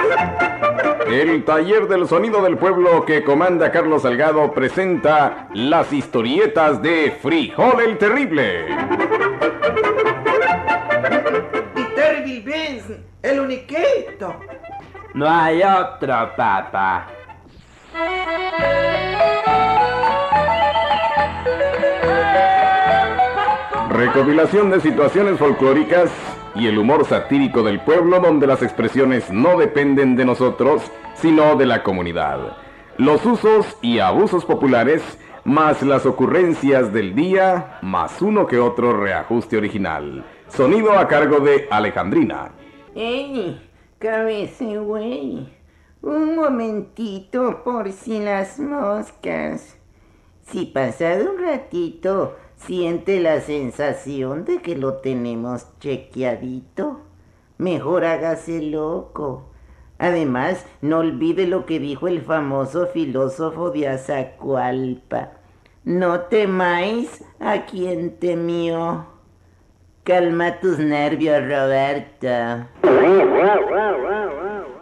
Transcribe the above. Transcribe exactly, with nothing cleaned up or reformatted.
El taller del sonido del pueblo que comanda Carlos Salgado presenta las historietas de Frijol el Terrible. The Terrible Benz, el uniquito. No hay otro, papá. Recopilación de situaciones folclóricas y el humor satírico del pueblo, donde las expresiones no dependen de nosotros, sino de la comunidad. Los usos y abusos populares, más las ocurrencias del día, más uno que otro reajuste original. Sonido a cargo de Alejandrina. ¡Ey, cabece güey! Un momentito por si las moscas. Si pasado un ratito siente la sensación de que lo tenemos chequeadito, mejor hágase loco. Además, no olvide lo que dijo el famoso filósofo de Azacualpa: no temáis a quien temió. Calma tus nervios, Roberto.